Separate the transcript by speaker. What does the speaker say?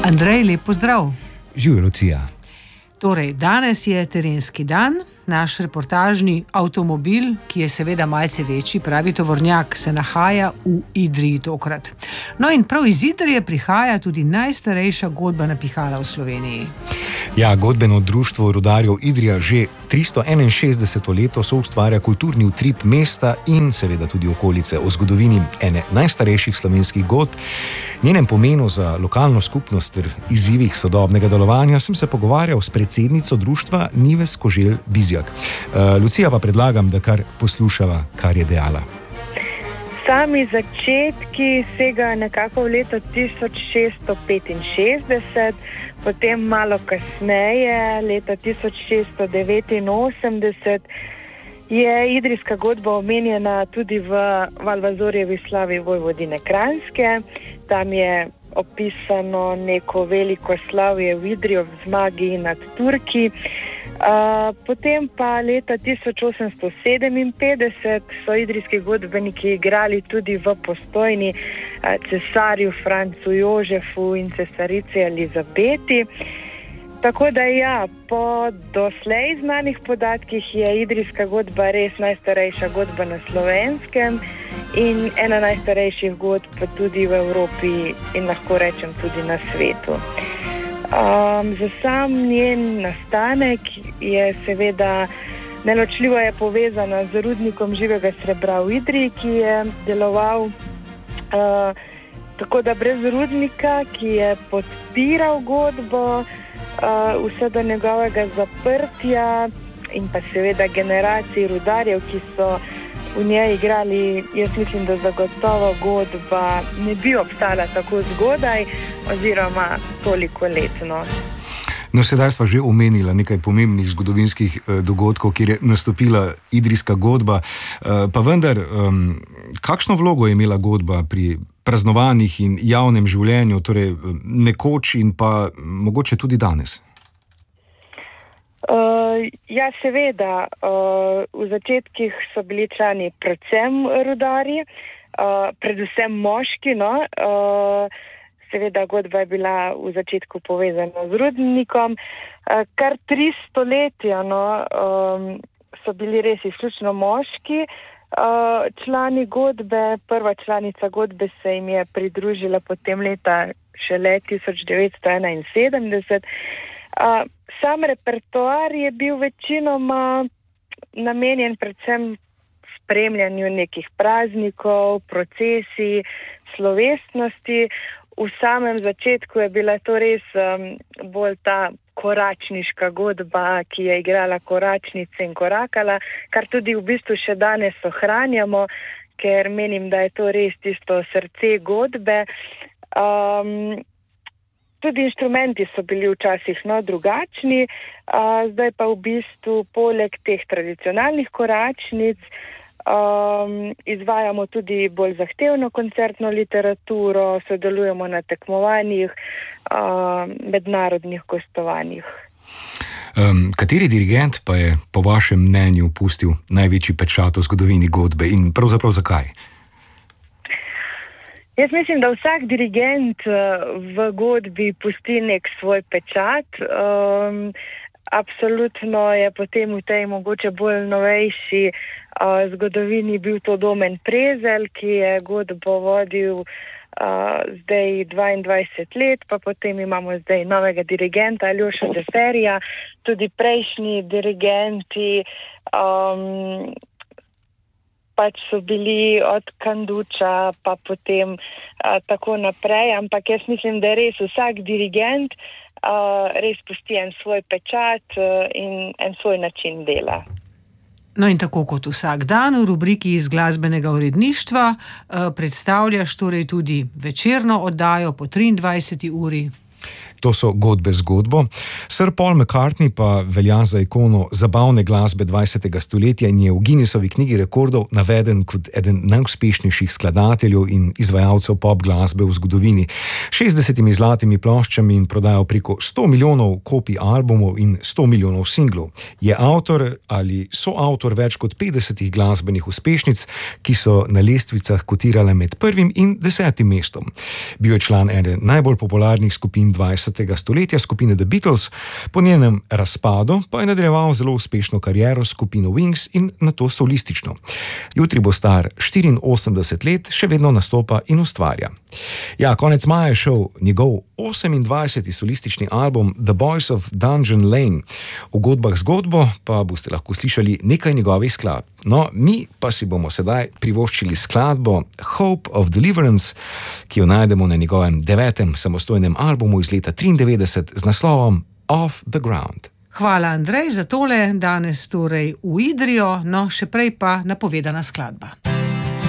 Speaker 1: Andrej, lep pozdrav.
Speaker 2: Živjo, Lucija.
Speaker 1: Torej, danes je terenski dan, naš reportažni avtomobil, ki je seveda malce večji, pravi tovornjak, se nahaja v Idriji tokrat. No in prav iz Idrije prihaja tudi najstarejša godbena pihala v Sloveniji.
Speaker 2: Ja, godbeno društvo rudarjev Idrija že 361. leto soustvarja kulturni utrip mesta in seveda tudi okolice o zgodovini ene najstarejših slovenskih godb, njenem pomenu za lokalno skupnost ter izzivih sodobnega delovanja sem se pogovarjal s predsednico društva Nives Koželj Bizjak. Lucija, pa predlagam, da kar poslušava, kar je dejala.
Speaker 3: Sami začetki segajo nekako v leto 1665, potem malo kasneje, leta 1689, je idrijska godba omenjena tudi v Valvazorjevi slavi Vojvodine Kranjske. Tam je opisano neko veliko slavje v Idriji ob zmagi nad Turki. Potem pa leta 1857 so idrijski godbeniki igrali tudi v Postojni cesarju Francu Jožefu in cesarici Elizabeti. Tako da ja, po doslej znanih podatkih je idrijska godba res najstarejša godba na Slovenskem in ena najstarejših godb tudi v Evropi in lahko rečem tudi na svetu. Za sam njen nastanek je seveda neločljivo je povezana z rudnikom živega srebra v Idriji, ki je deloval tako da brez rudnika, ki je podpiral godbo vse do njegovega zaprtja in pa seveda generacij rudarjev, ki so v njej igrali, jaz mislim, da zagotovo godba ne bi obstala tako zgodaj oziroma toliko letno.
Speaker 2: No, sedaj sva že omenila nekaj pomembnih zgodovinskih dogodkov, kjer je nastopila idrijska godba, pa vendar, kakšno vlogo je imela godba pri praznovanjih in javnem življenju, torej nekoč in pa mogoče tudi danes?
Speaker 3: Ja, seveda, v začetkih so bili člani predvsem rudarji, predvsem moški, no. Seveda godba je bila v začetku povezana z rudnikom. Kar 3 stoletja so bili res izključno moški člani godbe. Prva članica godbe se jim je pridružila potem leta šele 1971. Sam repertoar je bil večinoma namenjen predvsem spremljanju nekih praznikov, procesij, slovesnosti. V samem začetku je bila to res bolj ta koračniška godba, ki je igrala koračnice in korakala, kar tudi v bistvu še danes ohranjamo, ker menim, da je to res tisto srce godbe. Tudi inštrumenti so bili včasih drugačni, zdaj pa v bistvu poleg teh tradicionalnih koračnic izvajamo tudi bolj zahtevno koncertno literaturo, sodelujemo na tekmovanjih, mednarodnih gostovanjih.
Speaker 2: Kateri dirigent pa je po vašem mnenju pustil največji pečat v zgodovini godbe in pravzaprav zakaj?
Speaker 3: Jaz mislim, da vsak dirigent v godbi pusti nek svoj pečat. Absolutno je potem v tej mogoče bolj novejši zgodovini bil to Domen Prezelj, ki je godbo vodil zdaj 22 let, pa potem imamo zdaj novega dirigenta Aljoša Deferija. Tudi prejšnji dirigenti pač so bili od Kanduča, pa potem tako naprej, ampak jaz mislim, da res vsak dirigent res pusti en svoj pečat in en svoj način dela.
Speaker 1: No in tako kot vsak dan v rubriki iz glasbenega uredništva predstavljaš torej tudi večerno oddajo po 23. uri.
Speaker 2: To so Godbe zgodbo. Sir Paul McCartney pa velja za ikono zabavne glasbe 20. stoletja in je v Guinnessovi knjigi rekordov naveden kot eden najuspešnejših skladateljev in izvajalcev pop glasbe v zgodovini. 60 zlatimi ploščami in prodajal preko 100 milijonov kopij albumov in 100 milijonov singlov. Je avtor ali soavtor več kot 50 glasbenih uspešnic, ki so na lestvicah kotirale med 1. in 10. mestom. Bil je član ene najbolj popularnih skupin 20. stoletja, skupine The Beatles, po njenem razpadu pa je nadaljeval zelo uspešno kariero s skupino Wings in nato solistično. Jutri bo star 84 let, še vedno nastopa in ustvarja. Ja, konec maja je šel njegov 28. solistični album The Boys of Dungeon Lane. V Godbah zgodbo pa boste lahko slišali nekaj njegovih skladb. No, mi pa si bomo sedaj privoščili skladbo Hope of Deliverance, ki jo najdemo na njegovem 9. samostojnem albumu iz leta 1993 z naslovom Off the Ground.
Speaker 1: Hvala, Andrej, za tole. Danes torej v Idrijo, no še prej pa napovedana skladba.